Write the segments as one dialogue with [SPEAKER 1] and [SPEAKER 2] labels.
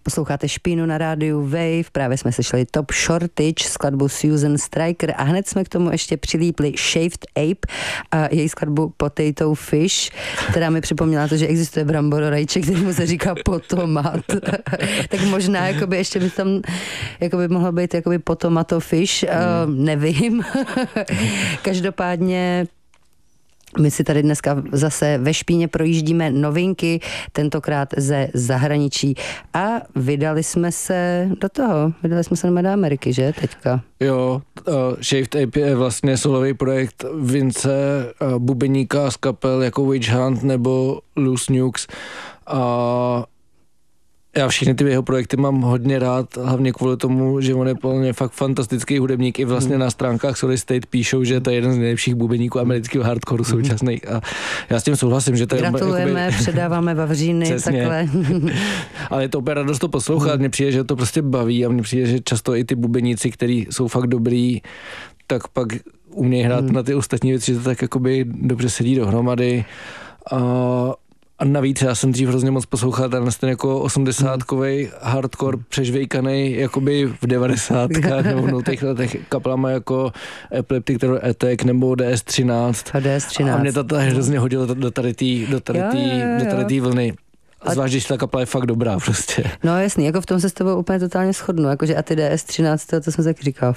[SPEAKER 1] Posloucháte Špínu na rádiu Wave, právě jsme slyšeli Top Shortage, skladbu Susan Stryker a hned jsme k tomu ještě přilípli Shaved Ape a její skladbu Potato Fish, která mi připomněla to, že existuje brambororajček, kterému se říká potomat. Tak možná jakoby ještě by tam jakoby mohlo být jakoby potomato fish, nevím. Každopádně my si tady dneska zase ve Špíně projíždíme novinky, tentokrát ze zahraničí a vydali jsme se do Ameriky, že teďka?
[SPEAKER 2] Jo, Shaved Ape je vlastně solový projekt Vince, bubeníka z kapel jako Witch Hunt nebo Loose Nukes a já všechny ty jeho projekty mám hodně rád, hlavně kvůli tomu, že on je plně fakt fantastický hudebník. I vlastně na stránkách Solid State píšou, že to je jeden z nejlepších bubeníků amerického hardcoreu současných. A já s tím souhlasím, že to je...
[SPEAKER 1] Gratulujeme, předáváme vavříny, takhle.
[SPEAKER 2] Ale je to opět radost to poslouchat. Mně přijde, že to prostě baví a mně přijde, že často i ty bubeníci, kteří jsou fakt dobrý, tak pak umějí hrát na ty ostatní věci, že to tak jakoby dobře sedí dohromady. A navíc já jsem dřív hrozně moc poslouchal ten jako 80kovej hardcore přežvejkanej jakoby v 90kách nebo v těch letech kaplama jako Epileptic Terror Attack nebo DS13. A mě to tady hrozně hodilo do tady té vlny. Zvlášť, když ta kapela je fakt dobrá prostě.
[SPEAKER 1] No jasný, jako v tom se s tebou úplně totálně shodnu, jakože a ty DS13, to jsem tak říkal,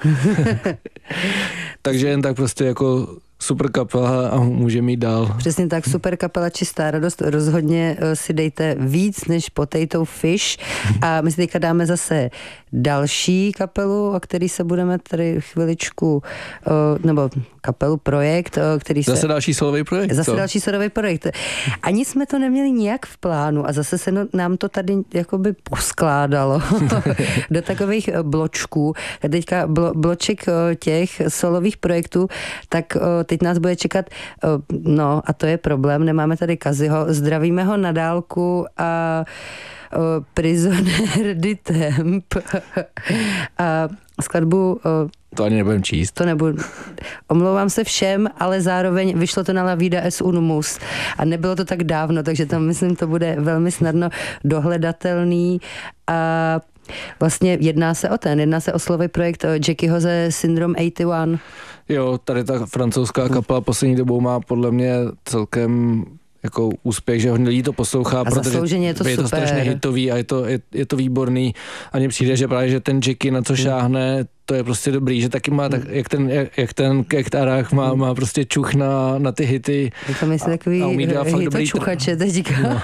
[SPEAKER 2] Takže jen tak prostě jako super kapela a můžeme jít dál.
[SPEAKER 1] Přesně tak, super kapela, čistá radost, rozhodně si dejte víc než Potato Fish a my si teďka dáme zase další kapelu, o který se budeme tady chviličku, nebo kapelu projekt, který se...
[SPEAKER 2] Zase další solový projekt.
[SPEAKER 1] Další solový projekt. Ani jsme to neměli nijak v plánu a zase se nám to tady jakoby poskládalo do takových bločků. Teďka bloček těch solových projektů, tak teď nás bude čekat, no a to je problém, nemáme tady Kaziho, zdravíme ho na dálku a Prisoner di Temp a skladbu...
[SPEAKER 2] To ani nebudem číst.
[SPEAKER 1] To nebudu. Omlouvám se všem, ale zároveň vyšlo to na La Vida es un mus a nebylo to tak dávno, takže tam myslím, to bude velmi snadno dohledatelný a vlastně jedná se o slovy projekt Jackieho ze Syndrome 81.
[SPEAKER 2] Jo, tady ta francouzská kapela poslední dobou má podle mě celkem jako úspěch, že hodně lidí to poslouchá,
[SPEAKER 1] a protože
[SPEAKER 2] je to strašně hitový a je to výborný a mně přijde, že právě, že ten Jackie na co šáhne, to je prostě dobrý, že taky má tak, jak ten Kektarách má prostě čuch na ty hity
[SPEAKER 1] a umí dělat fakt dobrý čuchače teďka. No.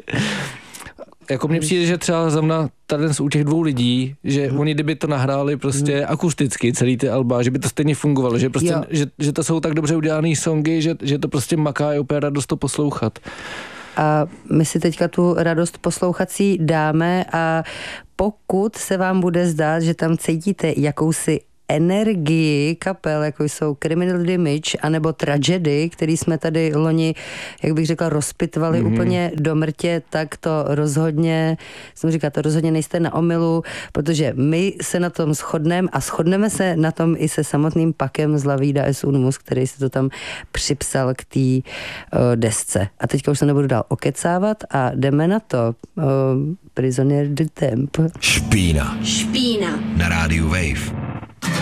[SPEAKER 2] Jako mně přijde, že třeba za mnou tady u těch dvou lidí, že oni kdyby to nahráli prostě akusticky celý ty alba, že by to stejně fungovalo, že prostě, že to jsou tak dobře udělaný songy, že to prostě maká, je úplně radost to poslouchat.
[SPEAKER 1] A my si teďka tu radost poslouchací dáme a pokud se vám bude zdát, že tam cítíte jakousi energii kapel, jako jsou Criminal Damage anebo Tragedy, který jsme tady loni, jak bych řekla, rozpitvali úplně do mrtě, tak to rozhodně, to rozhodně nejste na omylu, protože my se na tom shodneme a shodneme se na tom i se samotným Pakem z La Vida es un mus, který si to tam připsal k té desce. A teďka už se nebudu dál okecávat a jdeme na to. Prisoner di Temp.
[SPEAKER 3] Špína. Na rádiu Wave.